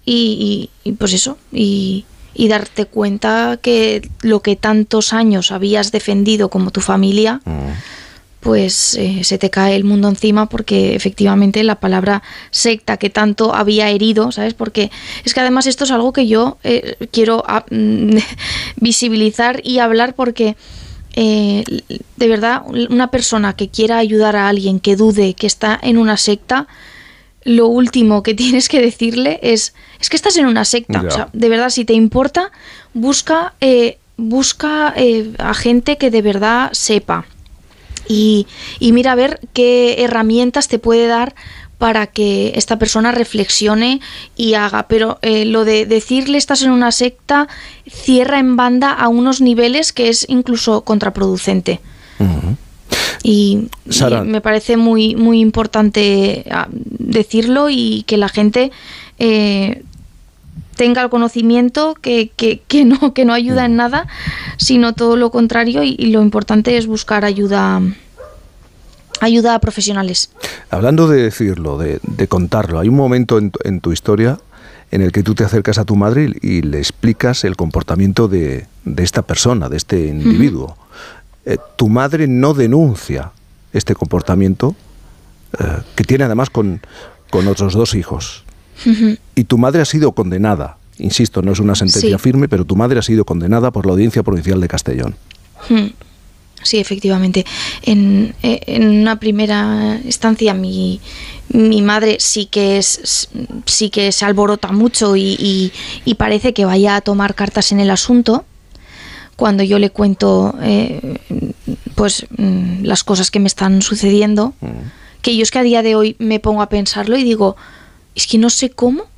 y pues eso, y darte cuenta que lo que tantos años habías defendido como tu familia, pues se te cae el mundo encima, porque efectivamente la palabra secta que tanto había herido, ¿sabes? Porque es que además esto es algo que yo quiero visibilizar y hablar, porque de verdad, una persona que quiera ayudar a alguien que dude que está en una secta, lo último que tienes que decirle es que estás en una secta. O sea, de verdad, si te importa, busca a gente que de verdad sepa y mira a ver qué herramientas te puede dar para que esta persona reflexione y haga. Pero lo de decirle estás en una secta cierra en banda a unos niveles que es incluso contraproducente. Uh-huh. Y me parece muy, muy importante decirlo, y que la gente tenga el conocimiento que no ayuda en nada, sino todo lo contrario, y lo importante es buscar ayuda a profesionales. Hablando de decirlo, de contarlo, hay un momento en tu historia en el que tú te acercas a tu madre y le explicas el comportamiento de esta persona, de este individuo. Uh-huh. Tu madre no denuncia este comportamiento, que tiene además con otros 2 hijos. Uh-huh. Y tu madre ha sido condenada, insisto, no es una sentencia firme, pero tu madre ha sido condenada por la Audiencia Provincial de Castellón. Uh-huh. Sí, efectivamente. En una primera instancia mi madre sí que se alborota mucho y parece que vaya a tomar cartas en el asunto. Cuando yo le cuento las cosas que me están sucediendo, que yo es que a día de hoy me pongo a pensarlo y digo, es que no sé cómo